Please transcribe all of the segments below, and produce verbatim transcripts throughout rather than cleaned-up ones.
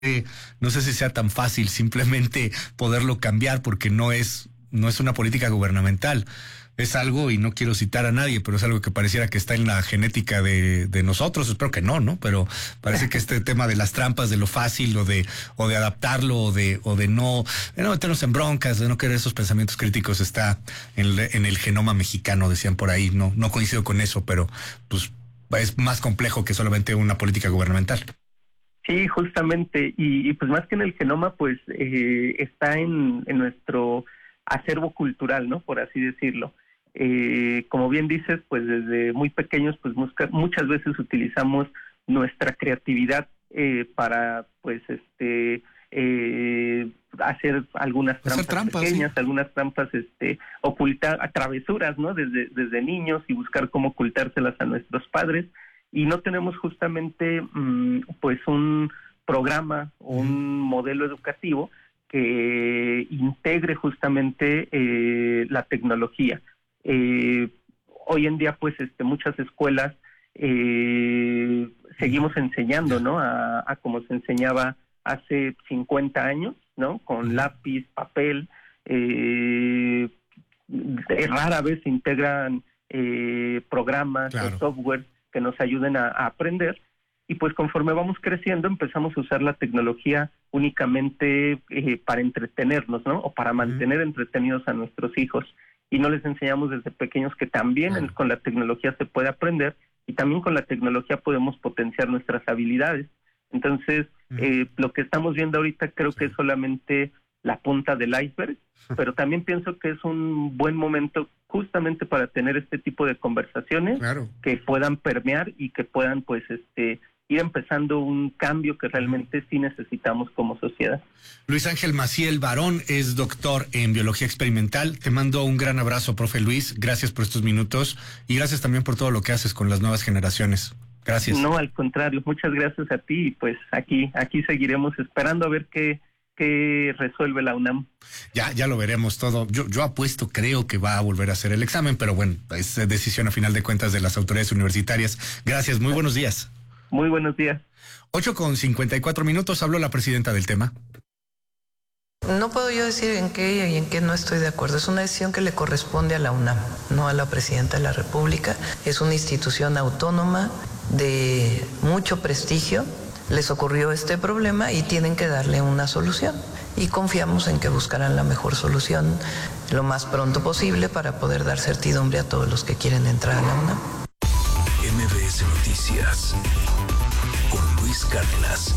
Eh, no sé si sea tan fácil simplemente poderlo cambiar porque no es, no es una política gubernamental. Es algo, y no quiero citar a nadie, pero es algo que pareciera que está en la genética de, de nosotros. Espero que no, ¿no? Pero parece que este tema de las trampas, de lo fácil, o de, o de adaptarlo, o de, o de no, de no meternos en broncas, de no querer esos pensamientos críticos, está en el, en el genoma mexicano, decían por ahí. No, no coincido con eso, pero pues es más complejo que solamente una política gubernamental. Sí, justamente, y, y pues más que en el genoma, pues eh, está en, en nuestro acervo cultural, ¿no? Por así decirlo. Eh, como bien dices, pues desde muy pequeños, pues musca, muchas veces utilizamos nuestra creatividad eh, para, pues, este, eh, hacer algunas trampas, hacer trampas pequeñas, sí. algunas trampas, este, ocultar, a travesuras, ¿no? Desde, desde niños y buscar cómo ocultárselas a nuestros padres. Y no tenemos justamente mmm, pues un programa o un modelo educativo que integre justamente eh, la tecnología. Eh, hoy en día pues este muchas escuelas eh, seguimos enseñando, ¿no? A, a como se enseñaba hace cincuenta años, ¿no? Con lápiz, papel, eh, rara vez se integran eh, programas claro. o software que nos ayuden a, a aprender, y pues conforme vamos creciendo empezamos a usar la tecnología únicamente eh, para entretenernos, ¿no? O para mantener uh-huh. entretenidos a nuestros hijos, y no les enseñamos desde pequeños que también uh-huh. con la tecnología se puede aprender, y también con la tecnología podemos potenciar nuestras habilidades. Entonces, uh-huh. eh, lo que estamos viendo ahorita creo sí. que es solamente la punta del iceberg, pero también pienso que es un buen momento justamente para tener este tipo de conversaciones claro. que puedan permear y que puedan pues este ir empezando un cambio que realmente sí necesitamos como sociedad. Luis Ángel Maciel Barón es doctor en biología experimental. Te mando un gran abrazo, profe Luis. Gracias por estos minutos y gracias también por todo lo que haces con las nuevas generaciones. Gracias. No, al contrario, muchas gracias a ti, y pues aquí, aquí seguiremos esperando a ver qué que resuelve la UNAM. Ya, ya lo veremos todo. Yo, yo apuesto, creo que va a volver a hacer el examen, pero bueno, es decisión a final de cuentas de las autoridades universitarias. Gracias, muy buenos días. Muy buenos días. ocho con cincuenta y cuatro minutos, habló la presidenta del tema. No puedo yo decir en qué y en qué no estoy de acuerdo. Es una decisión que le corresponde a la UNAM, no a la presidenta de la República. Es una institución autónoma de mucho prestigio. Les ocurrió este problema y tienen que darle una solución. Y confiamos en que buscarán la mejor solución lo más pronto posible para poder dar certidumbre a todos los que quieren entrar a la UNAM. M B S Noticias con Luis Cárdenas.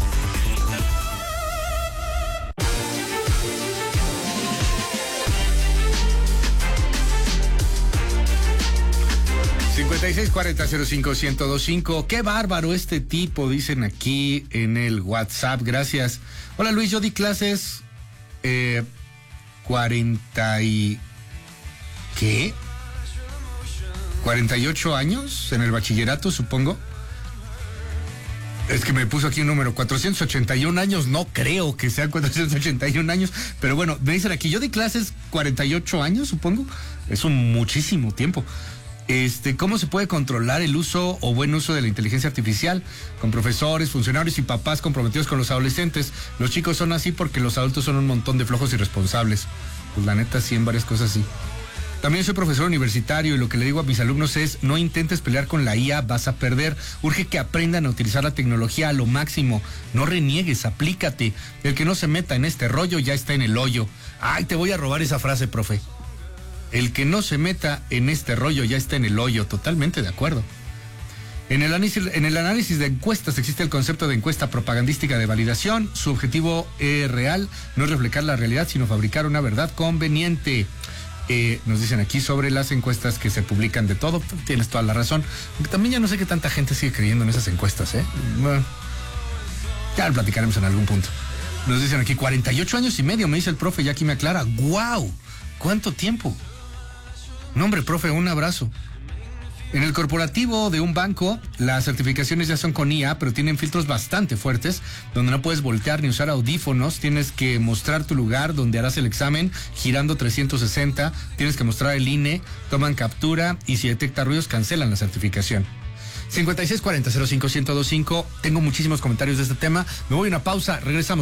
cincuenta y seis cuarenta cero cinco ciento veinticinco. Qué bárbaro este tipo, dicen aquí en el WhatsApp. Gracias. Hola Luis, yo di clases eh, cuarenta y... ¿qué? cuarenta y ocho años en el bachillerato, supongo. Es que me puso aquí un número, cuatrocientos ochenta y un años, no creo que sean cuatrocientos ochenta y un años, pero bueno, me dicen aquí, yo di clases cuarenta y ocho años, supongo. Es un muchísimo tiempo. Este, ¿cómo se puede controlar el uso o buen uso de la inteligencia artificial? Con profesores, funcionarios y papás comprometidos con los adolescentes. Los chicos son así porque los adultos son un montón de flojos irresponsables. Pues la neta sí, en varias cosas sí. También soy profesor universitario y lo que le digo a mis alumnos es: no intentes pelear con la I A, vas a perder. Urge que aprendan a utilizar la tecnología a lo máximo. No reniegues, aplícate. El que no se meta en este rollo ya está en el hoyo. Ay, te voy a robar esa frase, profe. El que no se meta en este rollo ya está en el hoyo. Totalmente de acuerdo. En el análisis, en el análisis de encuestas existe el concepto de encuesta propagandística de validación. Su objetivo eh, real no es reflejar la realidad, sino fabricar una verdad conveniente. Eh, nos dicen aquí sobre las encuestas que se publican de todo. Tienes toda la razón. También ya no sé qué tanta gente sigue creyendo en esas encuestas, ¿eh? Bueno, ya lo platicaremos en algún punto. Nos dicen aquí cuarenta y ocho años y medio, me dice el profe, y aquí me aclara. ¡Guau! ¿Cuánto tiempo? No, hombre, profe, un abrazo. En el corporativo de un banco, las certificaciones ya son con I A, pero tienen filtros bastante fuertes, donde no puedes voltear ni usar audífonos. Tienes que mostrar tu lugar donde harás el examen, girando trescientos sesenta. Tienes que mostrar el I N E, toman captura y si detecta ruidos, cancelan la certificación. cincuenta y seis cuarenta cero cinco uno cero cinco. Tengo muchísimos comentarios de este tema. Me voy a una pausa, regresamos.